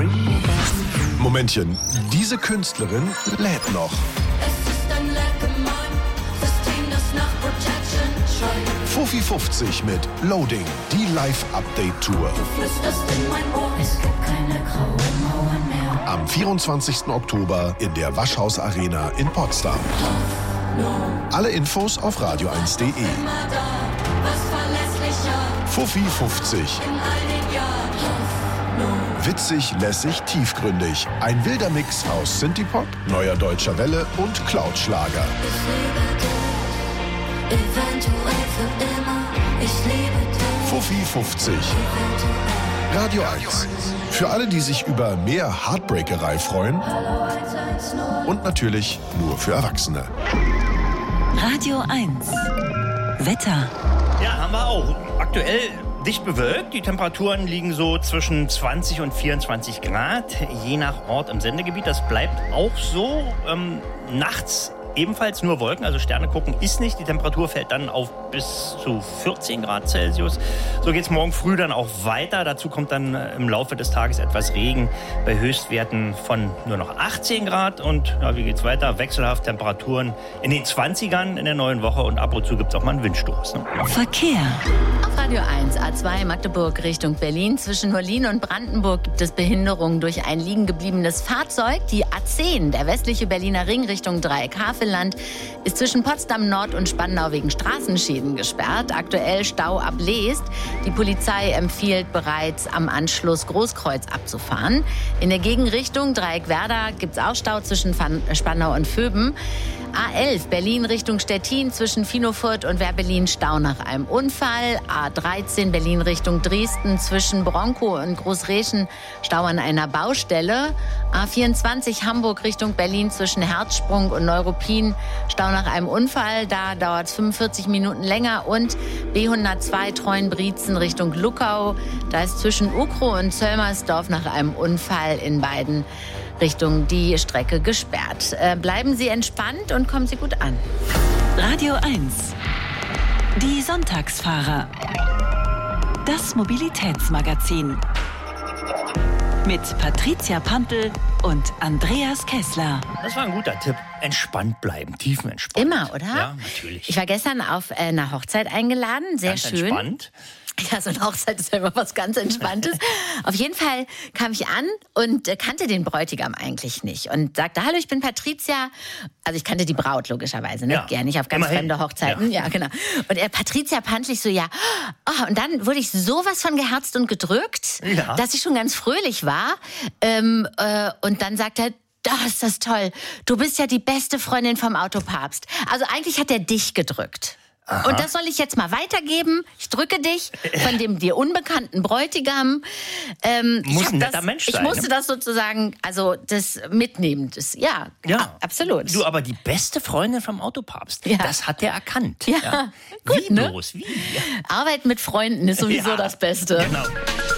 Momentchen, diese Künstlerin lädt noch. Fuffi 50 mit Loading, die Live-Update-Tour. Am 24. Oktober in der Waschhaus Arena in Potsdam. Alle Infos auf radio1.de. Fuffi 50. Witzig, lässig, tiefgründig. Ein wilder Mix aus Synthie-Pop, neuer deutscher Welle und Cloud-Schlager. Fuffi 50. Radio 1. Für alle, die sich über mehr Heartbreakerei freuen. Und natürlich nur für Erwachsene. Radio 1. Wetter. Ja, haben wir auch. Aktuell dicht bewölkt. Die Temperaturen liegen so zwischen 20 und 24 Grad, je nach Ort im Sendegebiet. Das bleibt auch so. Nachts ebenfalls nur Wolken, also Sterne gucken ist nicht. Die Temperatur fällt dann auf bis zu 14 Grad Celsius. So geht es morgen früh dann auch weiter. Dazu kommt dann im Laufe des Tages etwas Regen bei Höchstwerten von nur noch 18 Grad. Und ja, wie geht's weiter? Wechselhaft Temperaturen in den 20ern in der neuen Woche und ab und zu gibt es auch mal einen Windstoß. Ne? Verkehr. Auf Radio 1, A2 Magdeburg Richtung Berlin. Zwischen Berlin und Brandenburg gibt es Behinderungen durch ein liegen gebliebenes Fahrzeug. Die A10, der westliche Berliner Ring Richtung Dreieckhavelland, ist zwischen Potsdam Nord und Spandau wegen Straßenschäden gesperrt. Aktuell Stau ab Leest. Die Polizei empfiehlt bereits am Anschluss Großkreuz abzufahren. In der Gegenrichtung Dreieck-Werder gibt es auch Stau zwischen Spandau und Vöben. A11 Berlin Richtung Stettin zwischen Finofurt und Werbelin Stau nach einem Unfall. A13 Berlin Richtung Dresden zwischen Bronkow und Großreschen Stau an einer Baustelle. A24 Hamburg Richtung Berlin zwischen Herzsprung und Neuruppin Stau nach einem Unfall. Da dauert es 45 Minuten länger. Und B102 Treuenbrietzen Richtung Luckau. Da ist zwischen Ukrow und Zöllmersdorf nach einem Unfall in beiden Richtung die Strecke gesperrt. Bleiben Sie entspannt und kommen Sie gut an. Radio 1. Die Sonntagsfahrer. Das Mobilitätsmagazin. Mit Patricia Pampel und Andreas Kessler. Das war ein guter Tipp. Entspannt bleiben, tiefenentspannt. Immer, oder? Ja, natürlich. Ich war gestern auf einer Hochzeit eingeladen. Sehr Ganz schön. Entspannt. Ja, so eine Hochzeit ist ja immer was ganz Entspanntes. Auf jeden Fall kam ich an und kannte den Bräutigam eigentlich nicht. Und sagte, hallo, ich bin Patricia. Also ich kannte die Braut logischerweise, ne? Ja, Gerne nicht auf ganz immerhin. fremde Hochzeiten. Ja, genau. Und Patricia Panschlich so, ja. Oh, und dann wurde ich sowas von geherzt und gedrückt, Ja. dass ich schon ganz fröhlich war. Und dann sagt er, das ist das toll. Du bist ja die beste Freundin vom Autopapst. Also eigentlich hat er dich gedrückt. Aha. Und das soll ich jetzt mal weitergeben. Ich drücke dich von dem dir unbekannten Bräutigam. Muss ein netter Mensch sein. Ich musste das sozusagen, also das mitnehmen. Das, ja, absolut. Du, aber die beste Freundin vom Autopapst, Ja. das hat er erkannt. Ja. Wie Gut, ne? bloß? Wie? Arbeiten mit Freunden ist sowieso Ja, das Beste. Genau.